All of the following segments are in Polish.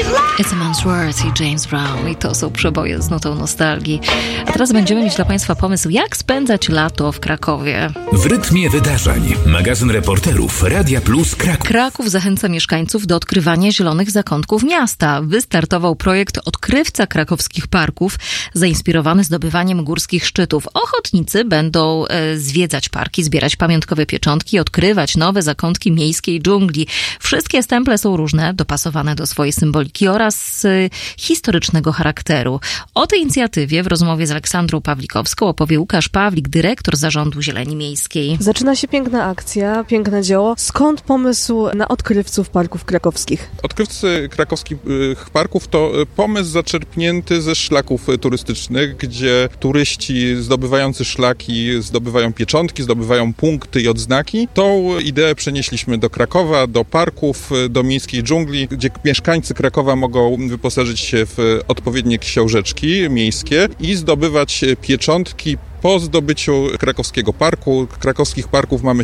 It's a Man's World i James Brown i to są przeboje z nutą nostalgii. A teraz będziemy mieć dla Państwa pomysł, jak spędzać lato w Krakowie. W rytmie wydarzeń. Magazyn reporterów Radia Plus Kraków. Kraków zachęca mieszkańców do odkrywania zielonych zakątków miasta. Wystartował projekt Odkrywca krakowskich parków, zainspirowany zdobywaniem górskich szczytów. Ochotnicy będą zwiedzać parki, zbierać pamiątkowe pieczątki, odkrywać nowe zakątki miejskiej dżungli. Wszystkie stemple są różne, dopasowane do swojej symboliki oraz historycznego charakteru. O tej inicjatywie w rozmowie z Aleksandrą Pawlikowską opowie Łukasz Pawlik, dyrektor Zarządu Zieleni Miejskiej. Zaczyna się piękna akcja, piękne dzieło. Skąd pomysł na odkrywców parków krakowskich? Odkrywcy krakowskich parków to pomysł zaczerpnięty ze szlaków turystycznych, gdzie turyści zdobywający szlaki zdobywają pieczątki, zdobywają punkty i odznaki. Tą ideę przenieśliśmy do Krakowa, do parków, do miejskiej dżungli, gdzie mieszkańcy Krakowa mogą wyposażyć się w odpowiednie książeczki miejskie i zdobywać pieczątki po zdobyciu krakowskiego parku. Krakowskich parków mamy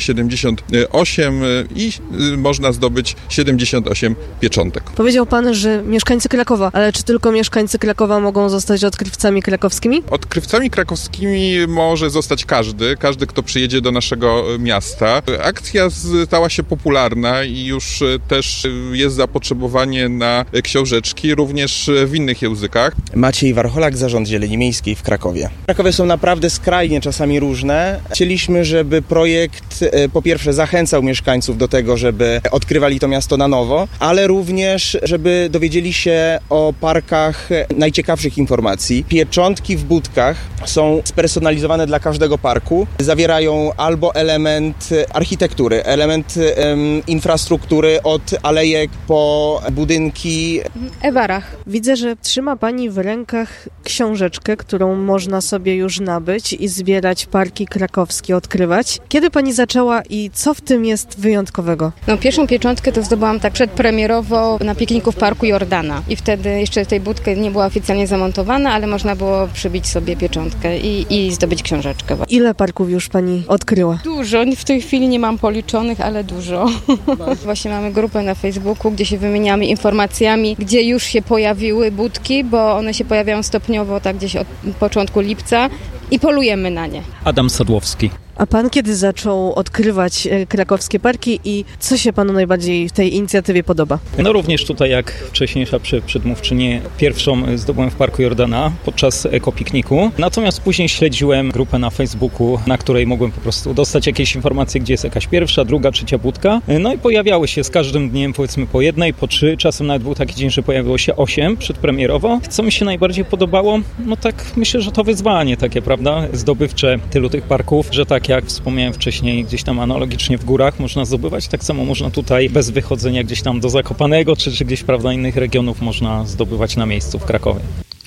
78 i można zdobyć 78 pieczątek. Powiedział pan, że mieszkańcy Krakowa, ale czy tylko mieszkańcy Krakowa mogą zostać odkrywcami krakowskimi? Odkrywcami krakowskimi może zostać każdy, kto przyjedzie do naszego miasta. Akcja stała się popularna i już też jest zapotrzebowanie na książeczki, również w innych językach. Maciej Warcholak, Zarząd Zieleni Miejskiej w Krakowie. W Krakowie są naprawdę skrajnie czasami różne. Chcieliśmy, żeby projekt po pierwsze zachęcał mieszkańców do tego, żeby odkrywali to miasto na nowo, ale również, żeby dowiedzieli się o parkach najciekawszych informacji. Pieczątki w budkach są spersonalizowane dla każdego parku. Zawierają albo element architektury, element infrastruktury od alejek po budynki. Ewarach. Widzę, że trzyma pani w rękach książeczkę, którą można sobie już nabyć i zbierać parki krakowskie, odkrywać. Kiedy pani zaczęła i co w tym jest wyjątkowego? Pierwszą pieczątkę to zdobyłam tak przedpremierowo na pikniku w Parku Jordana i wtedy jeszcze tej budki nie była oficjalnie zamontowana, ale można było przybić sobie pieczątkę i zdobyć książeczkę. Ile parków już pani odkryła? Dużo, w tej chwili nie mam policzonych, ale dużo. Właśnie mamy grupę na Facebooku, gdzie się wymieniamy informacjami, gdzie już się pojawiły budki, bo one się pojawiają stopniowo tak gdzieś od początku lipca i polujemy na nie. Adam Sadłowski. A pan kiedy zaczął odkrywać krakowskie parki i co się panu najbardziej w tej inicjatywie podoba? Również tutaj, jak wcześniejsza przedmówczyni, pierwszą zdobyłem w Parku Jordana podczas ekopikniku. Natomiast później śledziłem grupę na Facebooku, na której mogłem po prostu dostać jakieś informacje, gdzie jest jakaś pierwsza, druga, trzecia budka. I pojawiały się z każdym dniem powiedzmy po jednej, po 3. Czasem nawet był taki dzień, że pojawiło się 8 przedpremierowo. Co mi się najbardziej podobało? Tak myślę, że to wyzwanie takie, prawda? Zdobywcze tylu tych parków, że tak jak wspomniałem wcześniej, gdzieś tam analogicznie w górach można zdobywać, tak samo można tutaj bez wychodzenia gdzieś tam do Zakopanego, czy gdzieś, prawda, innych regionów można zdobywać na miejscu w Krakowie.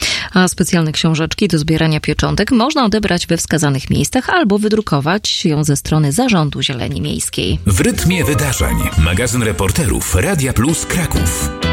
A specjalne książeczki do zbierania pieczątek można odebrać we wskazanych miejscach albo wydrukować ją ze strony Zarządu Zieleni Miejskiej. W rytmie wydarzeń. Magazyn reporterów Radia Plus Kraków.